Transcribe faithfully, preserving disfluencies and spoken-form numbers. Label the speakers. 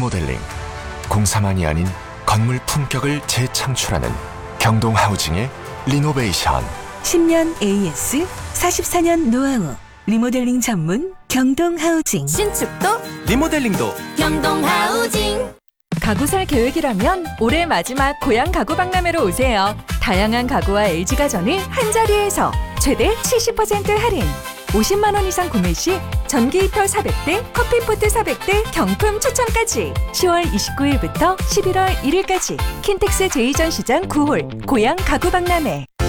Speaker 1: 리모델링, 공사만이 아닌 건물 품격을 재창출하는 경동하우징의 리노베이션.
Speaker 2: 십 년 에이에스, 사십사 년 노하우, 리모델링 전문 경동하우징.
Speaker 3: 신축도
Speaker 4: 리모델링도
Speaker 3: 경동하우징.
Speaker 5: 가구 살 계획이라면 올해 마지막 고향 가구 박람회로 오세요. 다양한 가구와 엘지가전을 한자리에서 최대 칠십 퍼센트 할인. 오십만 원 이상 구매 시 전기 히터 사백 대, 커피포트 사백 대 경품 추첨까지. 시월 이십구 일부터 십일월 일 일까지 킨텍스 제이 전시장 구 홀 고향 가구 박람회.